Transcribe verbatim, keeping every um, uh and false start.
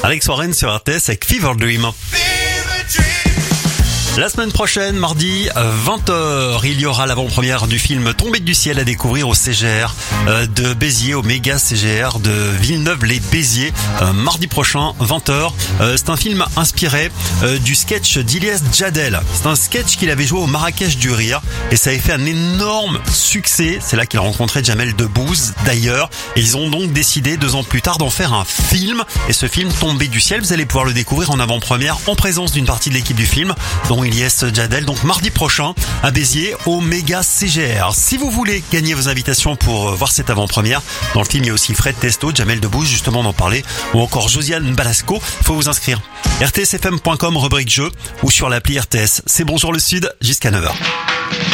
Alex Warren sur R T S avec Fever Dream. La semaine prochaine, mardi, vingt heures, il y aura l'avant-première du film Tombé du ciel à découvrir au C G R de Béziers, au méga C G R de Villeneuve-les-Béziers, mardi prochain, vingt heures. C'est un film inspiré du sketch d'Ilyes Djadel. C'est un sketch qu'il avait joué au Marrakech du Rire et ça avait fait un énorme succès. C'est là qu'il a rencontré Jamel Debbouze d'ailleurs. Et ils ont donc décidé deux ans plus tard d'en faire un film. Et ce film Tombé du ciel, vous allez pouvoir le découvrir en avant-première en présence d'une partie de l'équipe du film, dont Ilyes Djadel, donc mardi prochain à Béziers au méga C G R. Si vous voulez gagner vos invitations pour voir cette avant-première, dans le film il y a aussi Fred Testo, Jamel Debbouze, justement d'en parler, ou encore Josiane Balasco. Faut vous inscrire. R T S F M point com, rubrique jeu, ou sur l'appli R T S. C'est Bonjour le Sud jusqu'à neuf heures.